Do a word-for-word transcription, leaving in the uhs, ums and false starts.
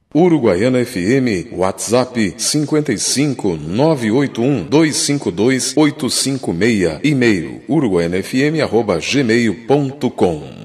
Uruguaiana F M, WhatsApp cinco cinco nove oito um dois cinco dois oito cinco seis, e-mail uruguaianafm arroba gmail ponto com.